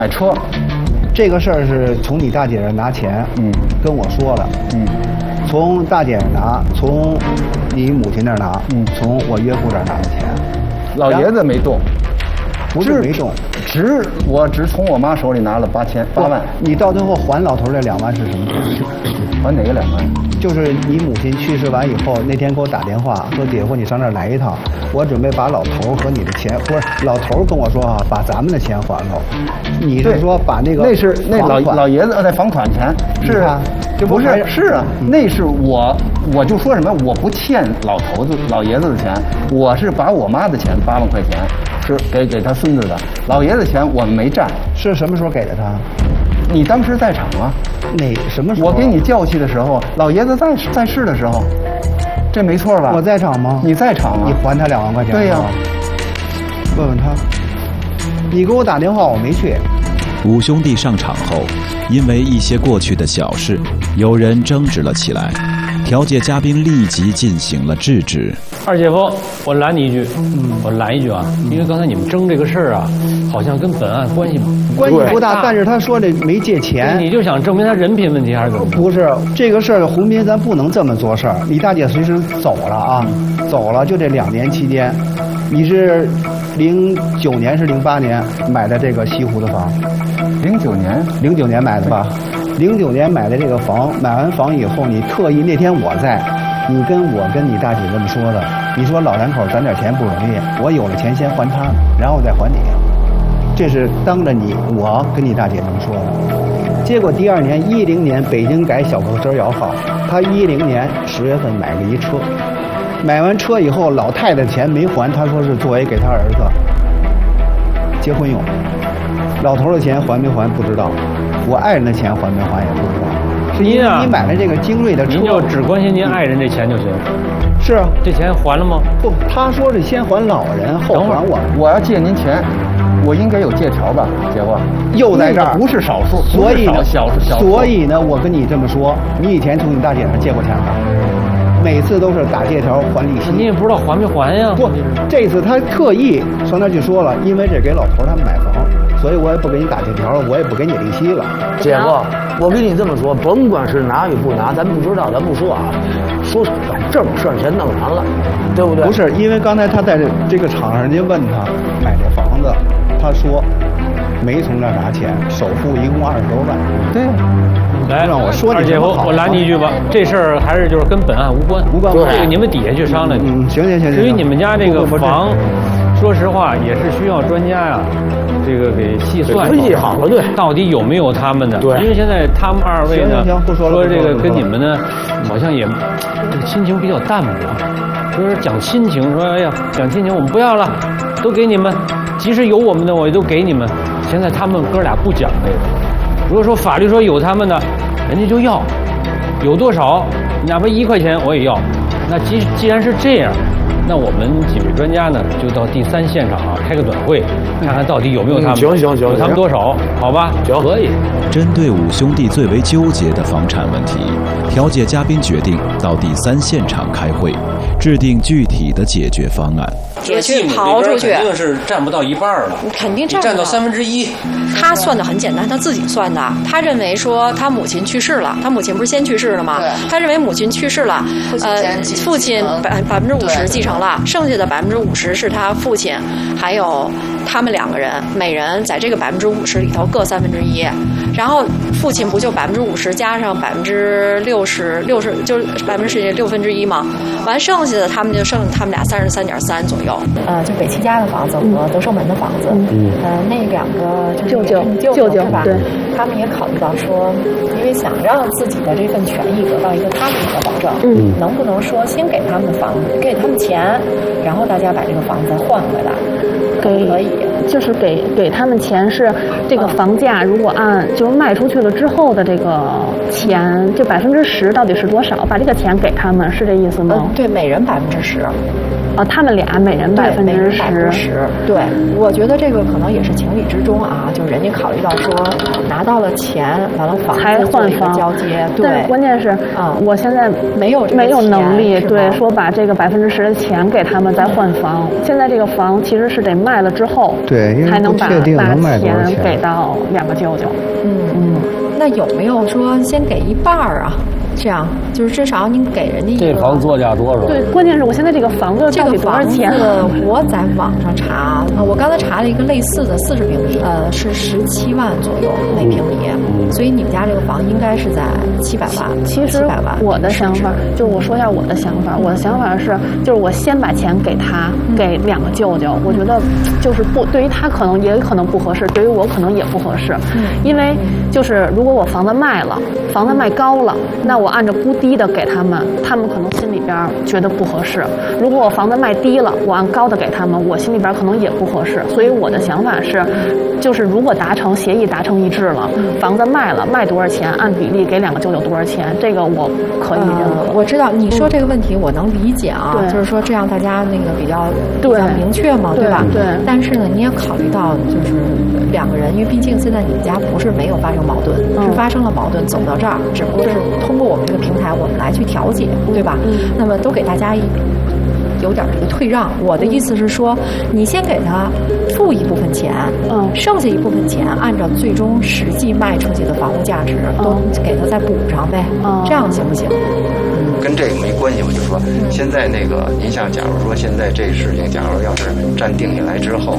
买车， 这个事儿是从你大姐那儿拿钱，跟我说了，从大姐那儿拿，从你母亲那儿拿，从我岳父这儿拿的钱。 老爷子没动， 不是没动， 我只从我妈手里拿了8万。 你到最后还老头这2万是什么？ 还哪个2万？ 就是你母亲去世完以后，那天给我打电话说：“姐夫，你上这儿来一趟，我准备把老头和你的钱，不是老头跟我说啊，把咱们的钱还了。你是说把那个那是那老爷子在房款钱是啊， 这不是是啊，那是我就说什么，我不欠老爷子的钱，我是把我妈的钱8万块钱是给他孙子的，老爷子钱我们没占。 是什么时候给的他？ 你当时在场啊？ 哪什么时候？ 我给你叫去的时候，老爷子在世的时候，这没错吧？ 我在场吗？ 你在场啊？ 你还他2万块钱？ 对呀。 问问他。你给我打电话，我没去。 五兄弟上场后，因为一些过去的小事，有人争执了起来。调解嘉宾立即进行了制止。 二姐夫，我拦你一句，我拦一句啊，因为刚才你们争这个事儿啊，好像跟本案关系不大，但是他说这没借钱， 你就想证明他人品问题还是怎么？ 不是这个事儿，洪斌，咱不能这么做事儿。你大姐随时走了啊，走了，就这2年期间，你是09年是08年买的这个西湖的房？09年买的吧？09年买的这个房，买完房以后，你特意那天我在，你跟你大姐这么说的，你说老两口攒点钱不容易，我有了钱先还他，然后再还你，这是当着我跟你大姐这么说的。结果第2年10年北京改小客车摇号，他10年10月份买了一车，买完车以后老太太钱没还，他说是作为给他儿子结婚用，老头的钱还没还不知道，我爱人的钱还没还也不知道。是因为你买了这个精锐的车， 您就只关心您爱人这钱就行。 是啊， 这钱还了吗？ 不，他说是先还老人后还我。 我要借您钱，我应该有借条吧，姐夫？ 又在这儿， 不是少数， 所以呢， 所以呢，我跟你这么说，你以前从你大姐那借过钱吧？每次都是打借条还利息。 你也不知道还没还呀？ 不，这次他特意上那去说了，因为这给老头他们买房，所以我也不给你打借条了，我也不给你利息了。 姐夫，我跟你这么说，甭管是拿与不拿，咱不知道，咱不说啊。说把正事儿先弄完了，对不对？ 不是，因为刚才他在这个场上，人家问他买这房子，他说没从这儿拿钱，首付一共20多万。 对， 来， 让我说二姐夫，我拦你一句吧，这事儿还是就是跟本案无关，这个你们底下去商量去。 行。 至于你们家这个房，说实话也是需要专家呀，这个给细算分析好了，对， 到底有没有他们的？ 对， 因为现在他们2位呢， 不说了， 说这个跟你们呢，好像也这个亲情比较淡薄，说讲亲情，说哎呀讲亲情我们不要了，都给你们，即使有我们的我也都给你们。现在他们哥俩不讲这个，如果说法律说有他们的，人家就要，有多少哪怕1块钱我也要。那既然是这样，那我们几位专家呢，就到第3现场啊，开个短会，看看到底有没有他们。 行， 有他们多少？好吧，可以。 针对五兄弟最为纠结的房产问题，调解嘉宾决定到第3现场开会，制定具体的解决方案。 也去刨出去， 肯定是占不到1半了， 肯定占到1/3。 他算的很简单，他自己算的。他认为说他母亲去世了，他母亲不是先去世了吗？他认为母亲去世了，父亲50%继承了，剩下的50%是他父亲，还有他们2个人，每人在这个50%里头各1/3，然后父亲不就50%加上60%，就是1/6吗？完剩下的他们就剩他们俩33.3%左右。 就北七家的房子和德寿门的房子，那2个就是舅舅是吧？对，他们也考虑到说，因为想让自己的这份权益得到一个踏实的保证，能不能说先给他们房子，给他们钱，然后大家把这个房子换回来？可以， 就是给他们钱是这个房价，如果按就是卖出去了之后的这个钱，就10% 10%到底是多少？把这个钱给他们，是这意思吗？ 对，每人10%。 他们俩每人10%。 对，我觉得这个可能也是情理之中啊，就是人家考虑到说拿到了钱，完了房子做一个交接。对， 关键是我现在没有能力，对，说把这个10%的钱给他们再换房。现在这个房其实是得卖了之后， 对， 才能把钱给到2个舅舅。 那有没有说先给一半啊？这样就是至少你给人家一个。 这房作价多少？ 对，关键是我现在这个房子到底多少钱？ 我在网上查，我刚才查了一个类似的40平米，是17万左右每平米，所以你们家这个房应该是在700万。 其实我的想法就是我说一下我的想法，我的想法是就是我先把钱给他，给2个舅舅，我觉得就是对于他可能也可能不合适，对于我可能也不合适，因为就是如果我房子卖了，房子卖高了，那我按照估低的给他们，他们可能心里边觉得不合适。如果我房子卖低了，我按高的给他们，我心里边可能也不合适。所以我的想法是，就是如果协议达成一致了，房子卖了，卖多少钱，按比例给2个舅舅多少钱，这个我可以认可。 我知道你说这个问题，我能理解啊，就是说这样大家那个比较明确嘛，对吧？ 对。 但是呢，你也考虑到就是2个人，因为毕竟现在你们家不是没有发生矛盾，是发生了矛盾走到这儿，只不过是通过我们这个平台，我们来去调解，对吧？那么都给大家有点这个退让。我的意思是说，你先给他付一部分钱，剩下一部分钱按照最终实际卖出去的房屋价值，都给他再补上呗，这样行不行？ 跟这个没关系，我就说，现在那个，您像假如说现在这事情，假如要是暂定下来之后，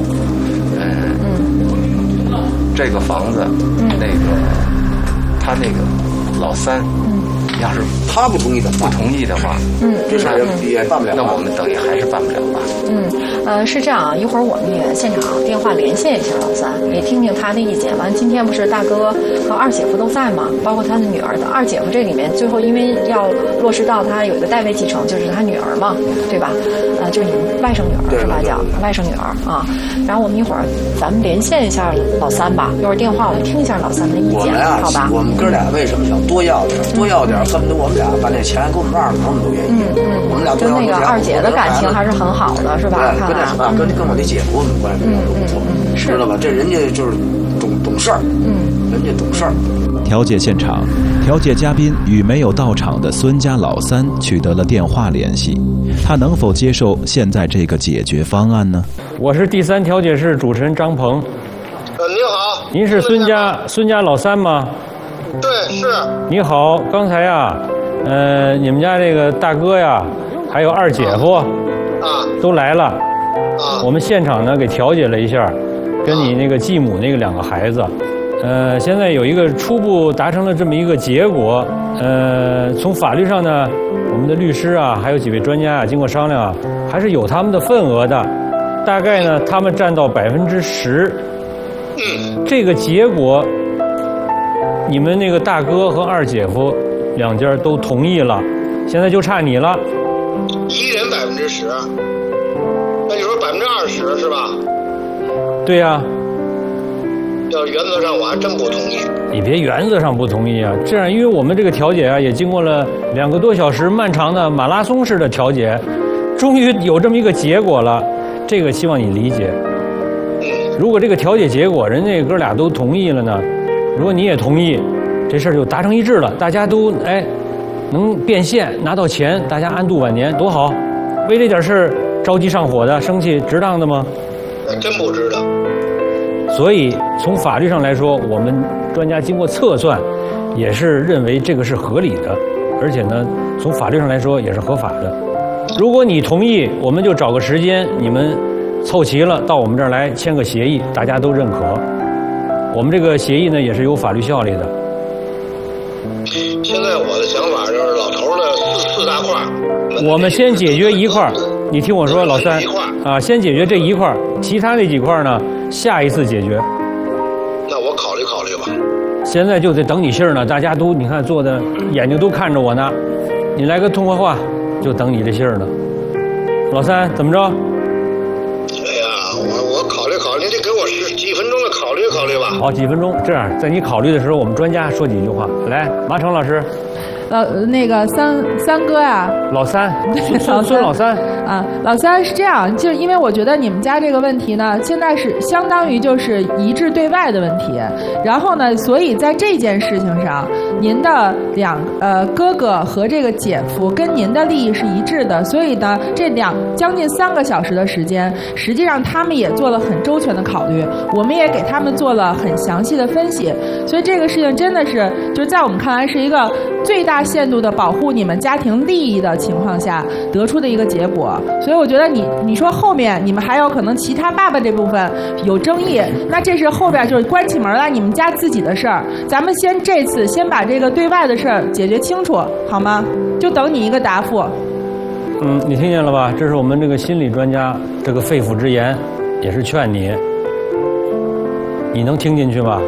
这个房子，那个他那个老三，要是他不同意的话， 这事也办不了。 那我们等于还是办不了吧？ 是这样啊，一会儿我们也现场电话连线一下老三，也听听他的意见。完，今天不是大哥和二姐夫都在吗？包括他的女儿的二姐夫这里面，最后因为要落实到他有一个代位继承，就是他女儿嘛，对吧？就是你们外甥女儿是吧？叫外甥女儿啊。然后我们一会儿咱们连线一下老三吧，一会儿电话我们听一下老三的意见，好吧？ 我们哥俩为什么想多要点？恨不得我们俩把那钱给我们2口，我们都愿意。我们俩就那个二姐的感情还是很好的，是吧？ 跟那什么，跟我那姐夫我们关系都不错，知道吧？这人家就是懂事儿，人家懂事儿。 调解现场，调解嘉宾与没有到场的孙家老三取得了电话联系，他能否接受现在这个解决方案呢？ 我是第3调解室主持人张鹏。 您好。 您是孙家老三吗？ 对，是。 你好，刚才呀，你们家这个大哥呀，还有二姐夫，都来了。我们现场呢给调解了一下，跟你那个继母那个2个孩子，现在有一个初步达成了这么一个结果。从法律上呢，我们的律师啊，还有几位专家啊，经过商量啊，还是有他们的份额的，大概呢，他们占到10%。这个结果，你们那个大哥和二姐夫2家都同意了，现在就差你了。 一人10%，那你说20%是吧？ 对呀。 要原则上我还真不同意。 你别原则上不同意啊！这样，因为我们这个调解啊，也经过了2个多小时漫长的马拉松式的调解，终于有这么一个结果了。这个希望你理解。如果这个调解结果人家哥俩都同意了呢，如果你也同意，这事儿就达成一致了，大家都能变现拿到钱，大家安度晚年多好。为这点事儿着急上火的生气，值当的吗？ 真不值得。 所以从法律上来说，我们专家经过测算，也是认为这个是合理的，而且呢，从法律上来说也是合法的。如果你同意，我们就找个时间，你们凑齐了到我们这儿来签个协议，大家都认可。我们这个协议呢也是有法律效力的。 现在我的想法就是老头的四大块， 我们先解决一块，你听我说，老三啊，先解决这一块，其他那几块呢，下一次解决。 那我考虑考虑吧。 现在就得等你信儿呢，大家都你看坐的眼睛都看着我呢，你来个通话话，就等你这信儿呢。老三怎么着？ 我考虑考虑，你得给我几分钟的考虑考虑吧。 好，几分钟。这样，在你考虑的时候，我们专家说几句话。来，马成老师。 那个三哥呀， 老三，孙老三啊，老三是这样，就因为我觉得你们家这个问题呢，现在是相当于就是一致对外的问题，然后呢，所以在这件事情上，您的哥哥和这个姐夫跟您的利益是一致的，所以呢，这将近3个小时的时间，实际上他们也做了很周全的考虑，我们也给他们做了很详细的分析，所以这个事情真的是就是在我们看来是一个最大限度的保护你们家庭利益的情况下得出的一个结果。所以我觉得你说后面你们还有可能其他爸爸这部分有争议，那这是后边就是关起门来你们家自己的事儿，咱们这次先把这个对外的事儿解决清楚，好吗？就等你一个答复。 你听见了吧？这是我们这个心理专家这个肺腑之言，也是劝你，你能听进去吗？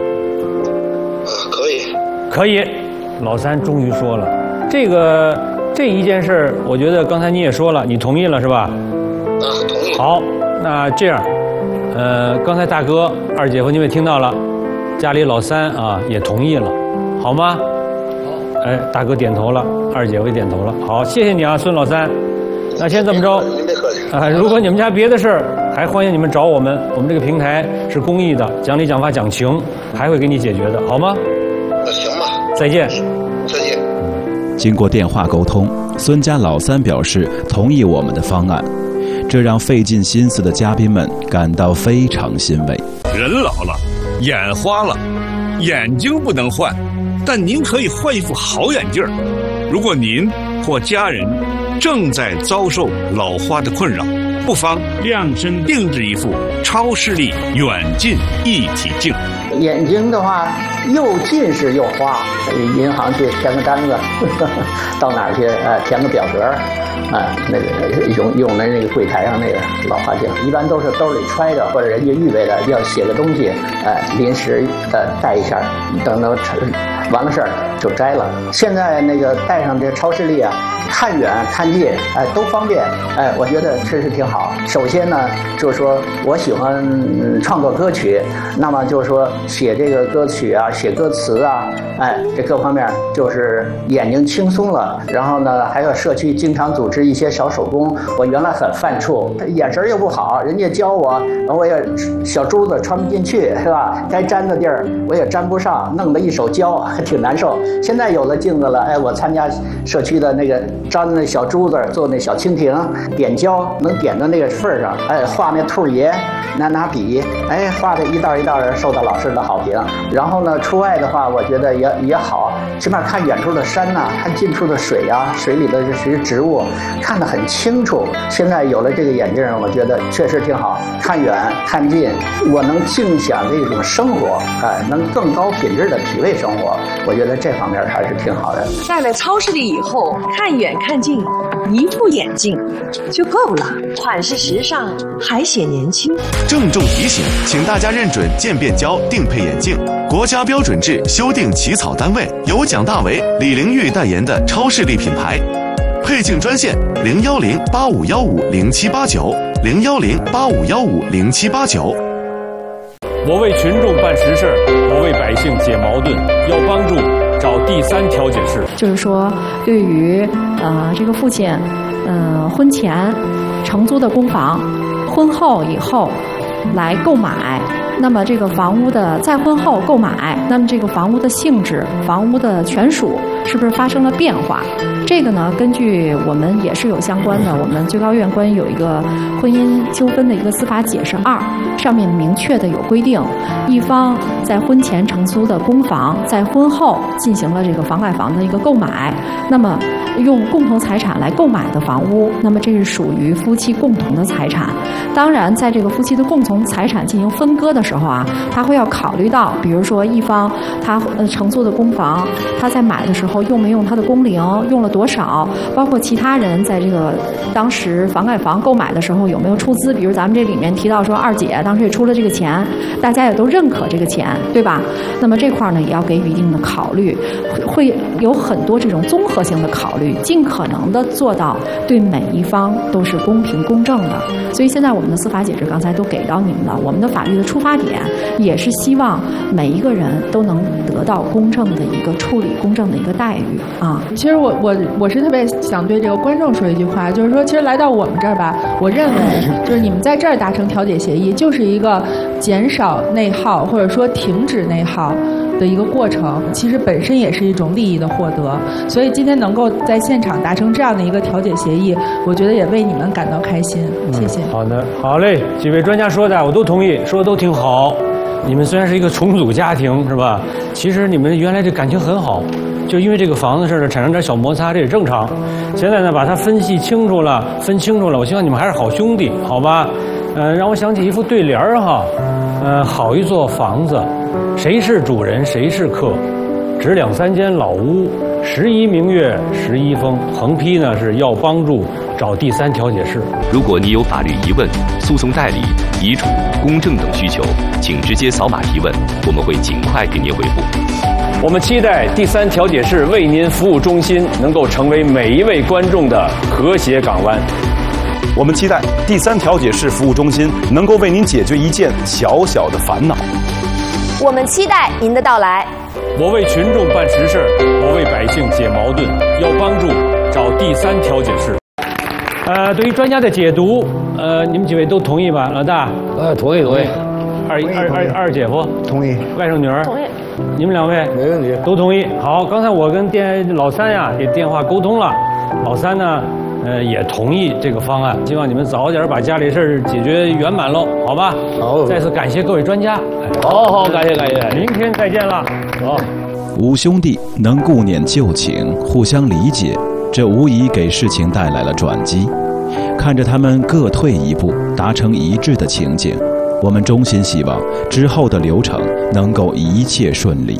可以。老三终于说了，这一件事，我觉得刚才你也说了，你同意了是吧？ 同意。 好，那这样，刚才大哥、二姐夫你们也听到了，家里老三啊也同意了，好吗？好。哎，大哥点头了，二姐夫也点头了。好，谢谢你啊，孙老三。那先这么着， 您别客气啊。如果你们家别的事儿，还欢迎你们找我们，我们这个平台是公益的，讲理讲法讲情，还会给你解决的，好吗？ 那行吧。 再见。 再见。 经过电话沟通，孙家老三表示同意我们的方案，这让费尽心思的嘉宾们感到非常欣慰。 人老了，眼花了，眼睛不能换，但您可以换一副好眼镜。如果您或家人正在遭受老花的困扰，不妨量身定制一副超视力远近一体镜。 眼睛的话，又近视又花，银行去填个单子，到哪儿去填个表格，那个用的那个柜台上那个老花镜，一般都是兜里揣着，或者人家预备的要写个东西，临时带一下，等完了事儿就摘了。现在那个带上这超视力啊，看远看近，都方便，我觉得确实挺好。首先呢，就是说我喜欢创作歌曲，那么就是说写这个歌曲啊，写歌词啊，这各方面就是眼睛轻松了。然后呢，还有社区经常组织一些小手工，我原来很犯怵，眼神又不好，人家教我，我也小珠子穿不进去，是吧？该粘的地儿我也粘不上，弄得一手胶，还挺难受。现在有了镜子了，我参加社区的那个粘那小珠子，做那小蜻蜓，点胶能点到那个份儿上，画那兔爷，拿笔，画的一道一道的，受到老师的好评。然后呢，出外的话，我觉得也好，起码看远处的山呐，看近处的水啊，水里的这些植物，看得很清楚。现在有了这个眼镜，我觉得确实挺好，看远看近，我能尽享这种生活，能更高品质的体味生活。我觉得这方面还是挺好的。 戴了超视力以后，看远看近，一副眼镜就够了，款式时尚，还显年轻。 郑重提醒，请大家认准渐变胶定配眼镜，国家标准制修订起草单位，由蒋大为、李玲玉代言的超视力品牌。配镜专线010-8515-0789，010-8515-0789。 我为群众办实事，我为百姓解矛盾，要帮助找第三调解室。 就是说，对于这个父亲，婚前承租的公房，婚后以后来购买，那么这个房屋的再婚后购买，那么这个房屋的性质、房屋的权属是不是发生了变化？这个呢，根据我们也是有相关的，我们最高院关于有一个婚姻纠纷的一个司法解释2，上面明确的有规定，一方在婚前承租的公房，在婚后进行了这个房改房的一个购买，那么用共同财产来购买的房屋，那么这是属于夫妻共同的财产。当然，在这个夫妻的共同财产进行分割的时候啊，他会要考虑到，比如说一方他承租的公房，他在买的时候用没用他的工龄，用了多少，包括其他人在这个当时房改房购买的时候有没有出资，比如咱们这里面提到说二姐当时也出了这个钱，大家也都认可这个钱，对吧？那么这块呢也要给予一定的考虑，会有很多这种综合性的考虑，尽可能的做到对每一方都是公平公正的。所以现在我们的司法解释刚才都给到你们了，我们的法律的出发发点也是希望每一个人都能得到公正的一个处理、公正的一个待遇啊。 其实我是特别想对这个观众说一句话，就是说，其实来到我们这儿吧，我认为就是你们在这儿达成调解协议，就是一个减少内耗或者说停止内耗的一个过程，其实本身也是一种利益的获得。所以今天能够在现场达成这样的一个调解协议，我觉得也为你们感到开心。谢谢。 好的，好嘞，几位专家说的我都同意，说的都挺好。你们虽然是一个重组家庭，是吧？其实你们原来这感情很好，就因为这个房子事呢产生点小摩擦，这也正常。现在呢，把它分清楚了，我希望你们还是好兄弟，好吧？让我想起一副对联儿哈，好一座房子，谁是主人谁是客，只两三间老屋，11明月11风，横批呢是要帮助找第三调解室。 如果你有法律疑问、诉讼代理、遗嘱、公证等需求，请直接扫码提问，我们会尽快给您回复。 我们期待第三调解室为您服务中心能够成为每一位观众的和谐港湾。 我们期待第三调解室服务中心能够为您解决一件小小的烦恼。 我们期待您的到来。 我为群众办实事，我为百姓解矛盾，要帮助找第三调解室。 对于专家的解读，你们几位都同意吧？老大， 同意。 二姐夫同意， 外甥女儿同意。 你们两位没问题， 都同意。好，刚才我跟老三呀给电话沟通了，老三呢也同意这个方案，希望你们早点把家里事儿解决圆满喽，好吧？ 好， 再次感谢各位专家。 好，感谢， 明天再见了。好， 五兄弟能顾念旧情，互相理解，这无疑给事情带来了转机。看着他们各退一步，达成一致的情景，我们衷心希望之后的流程能够一切顺利。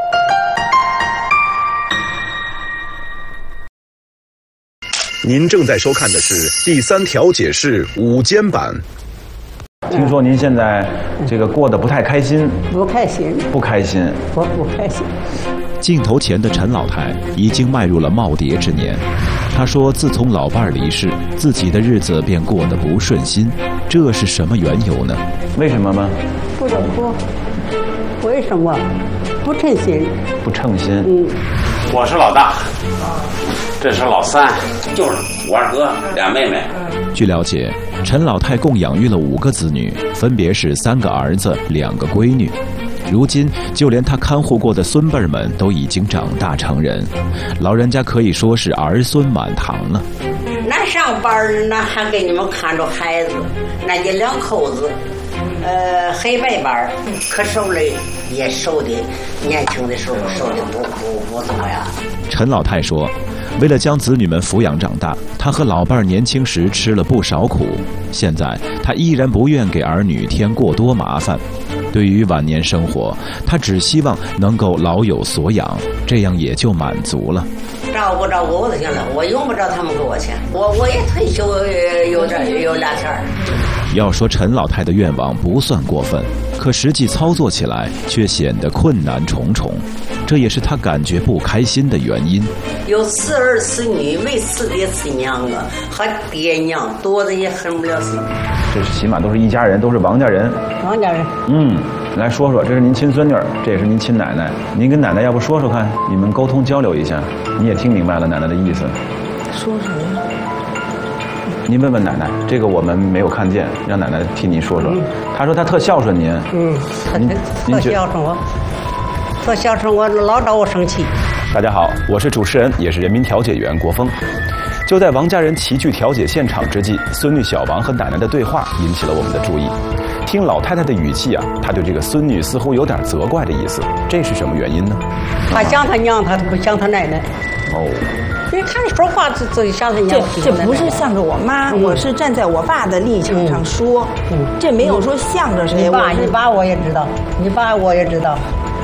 您正在收看的是第三调解室午间版。 听说您现在这个过得不太开心？ 不开心。 不开心。 我不开心。 镜头前的陈老太已经迈入了耄耋之年，她说自从老伴儿离世，自己的日子便过得不顺心，这是什么缘由呢？为什么吗？ 不懂说，为什么？不称心。 不称心。 我是老大，这是老三，就是我二哥俩妹妹。 据了解，陈老太共养育了5个子女，分别是3个儿子、2个闺女。如今，就连她看护过的孙辈们都已经长大成人，老人家可以说是儿孙满堂了。 那上班那还给你们看着孩子，那就2口子，黑白班，可瘦了也瘦的，年轻的时候瘦的不怎么样。 陈老太说，为了将子女们抚养长大，她和老伴儿年轻时吃了不少苦，现在她依然不愿给儿女添过多麻烦。对于晚年生活，她只希望能够老有所养，这样也就满足了。 照顾我就行了，我用不着他们给我钱，我也退休有俩钱儿。 要说陈老太的愿望不算过分，可实际操作起来却显得困难重重，这也是她感觉不开心的原因。 有4儿4女，没4爹4娘啊，和爹娘多的也恨不了心。 这是起码都是一家人，都是王家人。 王家人。 来说说，这是您亲孙女，这也是您亲奶奶。您跟奶奶要不说说看，你们沟通交流一下，你也听明白了奶奶的意思。 说什么？ 您问问奶奶，这个我们没有看见，让奶奶替您说说。她说她特孝顺您。 特孝顺我，特孝顺我，老找我生气。 大家好，我是主持人，也是人民调解员国峰。就在王家人齐聚调解现场之际，孙女小王和奶奶的对话引起了我们的注意。听老太太的语气啊，她对这个孙女似乎有点责怪的意思，这是什么原因呢？ 她想她娘，她不想她奶奶。你看说话自己像他娘， 这不是向着我妈，我是站在我爸的立场上说，这没有说向着谁。 你爸我也知道，你爸我也知道，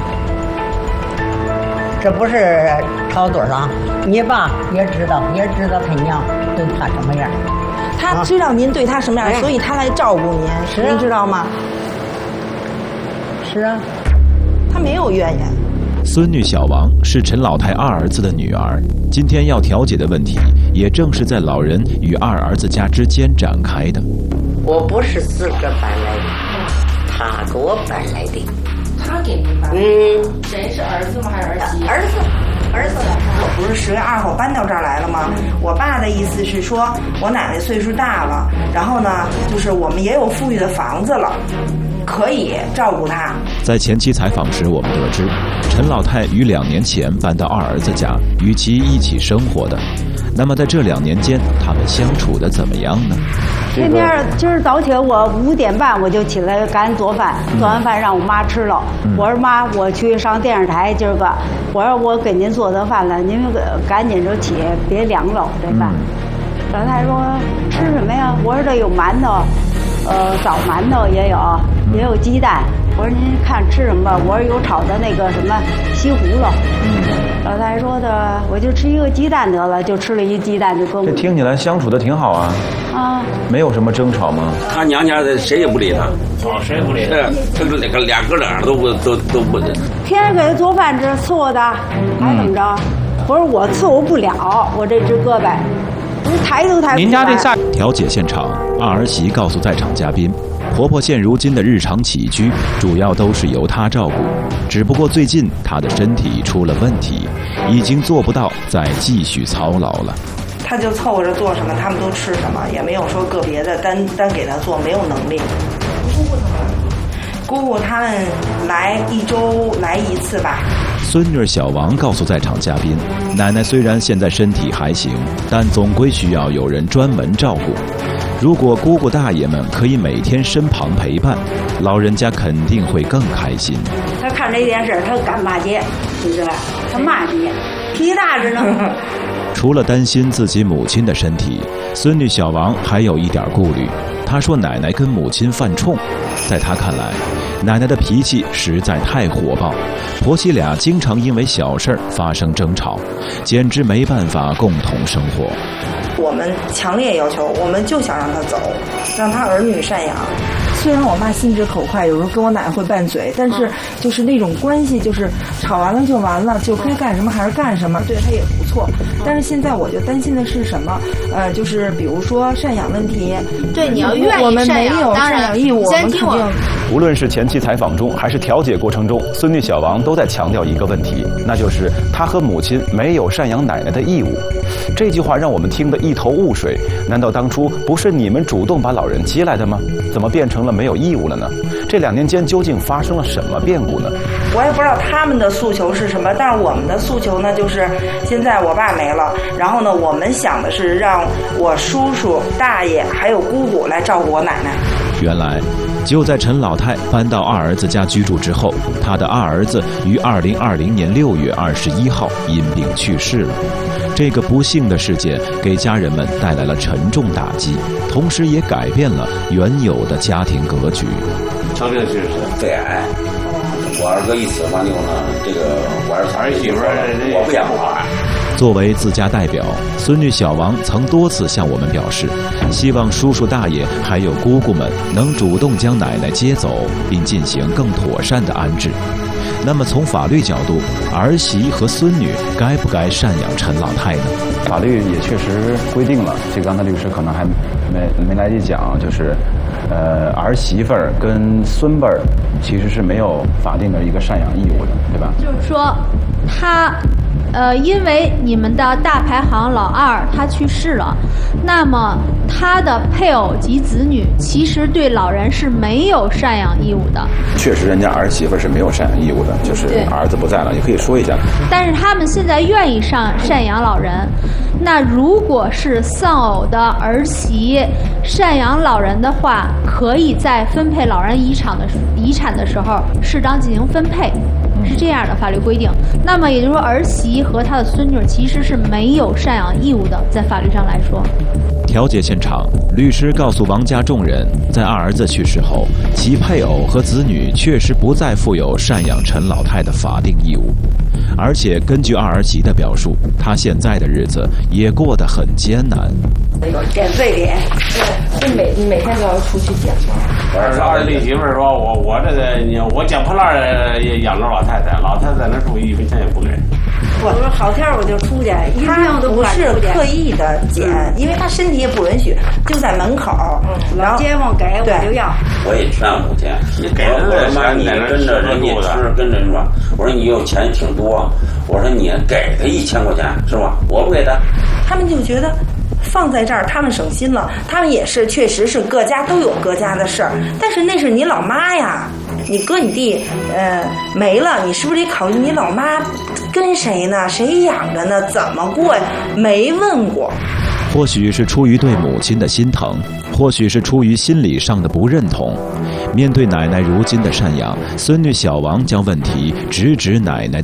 这不是吵嘴上。你爸也知道他娘对他什么样。 他知道您对他什么样，所以他来照顾您，您知道吗？ 是啊， 他没有怨言。 孙女小王是陈老太2儿子的女儿，今天要调解的问题，也正是在老人与2儿子家之间展开的。 我不是自个搬来的， 他给我搬来的。 他给您搬？谁是儿子吗？还是儿媳？ 儿子。 我不是10月2号搬到这儿来了吗？我爸的意思是说，我奶奶岁数大了，然后呢，就是我们也有富裕的房子了，可以照顾她。 在前期采访时，我们得知，陈老太于2年前搬到二儿子家，与其一起生活的。那么在这2年间，他们相处的怎么样呢？ 天天今儿早起我5点半我就起来赶紧做饭，做完饭让我妈吃了。我说妈，我去上电视台今儿个，我说我给您做饭了，您赶紧就起，别凉了这饭。老太太说吃什么呀？我说这有馒头，枣馒头也有鸡蛋。我说您看吃什么吧？我说有炒的那个什么西葫芦。老太太说的，我就吃一个鸡蛋得了，就吃了一鸡蛋就跟我。 这听起来相处的挺好啊。啊。没有什么争吵吗？ 他娘家的谁也不理他。 谁也不理他？ 他俩哥俩都不。 天天给他做饭吃，伺候他，还怎么着？我说我伺候不了，我这只胳膊，我抬都抬不起来。 您家这调解现场，二儿媳告诉在场嘉宾。婆婆现如今的日常起居主要都是由她照顾，只不过最近她的身体出了问题，已经做不到再继续操劳了。 她就凑合着做什么，他们都吃什么，也没有说个别的单给她做，没有能力。姑姑他们来1周来1次吧。 孙女小王告诉在场嘉宾，奶奶虽然现在身体还行，但总归需要有人专门照顾。如果姑姑大爷们可以每天身旁陪伴，老人家肯定会更开心。 他看这电视，他敢骂街，是不是？他骂你，脾气大着呢。 除了担心自己母亲的身体，孙女小王还有一点顾虑。她说奶奶跟母亲犯冲，在她看来，奶奶的脾气实在太火爆，婆媳俩经常因为小事发生争吵，简直没办法共同生活。 我们强烈要求，我们就想让他走，让他儿女赡养。虽然我妈心直口快，有时候跟我奶奶会拌嘴，但是就是那种关系，就是吵完了就完了，就该干什么还是干什么，对她也不错。但是现在我就担心的是什么？就是比如说赡养问题。 对，你要愿意我们没有赡养义务，我们肯定。 无论是前期采访中，还是调解过程中，孙女小王都在强调一个问题，那就是她和母亲没有赡养奶奶的义务。这句话让我们听得一头雾水。难道当初不是你们主动把老人接来的吗？怎么变成了没有义务了呢？这2年间究竟发生了什么变故呢？ 我也不知道他们的诉求是什么，但是我们的诉求呢，就是现在我爸没了，然后呢，我们想的是让我叔叔、大爷还有姑姑来照顾我奶奶。 原来，就在陈老太搬到二儿子家居住之后，她的二儿子于2020年6月21号因病去世了。这个不幸的事件给家人们带来了沉重打击，同时也改变了原有的家庭格局。 生病是肺癌，我二哥一死完以后呢，这个我儿媳妇我不养活。 作为自家代表，孙女小王曾多次向我们表示，希望叔叔大爷还有姑姑们能主动将奶奶接走，并进行更妥善的安置。那么从法律角度，儿媳和孙女该不该赡养陈老太呢？ 法律也确实规定了，这刚才律师可能还没来得及讲，就是儿媳妇儿跟孙辈儿其实是没有法定的一个赡养义务的，对吧？ 就是说，他因为你们的大排行老二他去世了，那么他的配偶及子女其实对老人是没有赡养义务的。 确实，人家儿媳妇是没有赡养义务的，就是儿子不在了，也可以说一下。 但是他们现在愿意赡养老人，那如果是丧偶的儿媳赡养老人的话，可以在分配老人遗产的时候适当进行分配。是这样的法律规定，那么也就是说，儿媳和她的孙女其实是没有赡养义务的，在法律上来说。 调解现场，律师告诉王家众人，在二儿子去世后，其配偶和子女确实不再负有赡养陈老太的法定义务，而且根据二儿媳的表述，她现在的日子也过得很艰难。 减税点，对，你每天都要出去减吗？ 二弟媳妇说，我这个我捡破烂养着老太太，老太太在那住1分钱也不给。 我说好天我就出去，他不是刻意的捡，因为他身体也不允许，就在门口。然后街坊给我就要。 我也劝母亲，我说妈，你跟着人家吃，跟着是吧？我说你有钱挺多，我说你给他1000块钱是吧？我不给他。 他们就觉得放在这儿，他们省心了。他们也是，确实是各家都有各家的事儿，但是那是你老妈呀，你哥你弟没了，你是不是得考虑你老妈跟谁呢？谁养着呢？怎么过呀？没问过。 或许是出于对母亲的心疼，或许是出于心理上的不认同。面对奶奶如今的赡养，孙女小王将问题直指奶奶的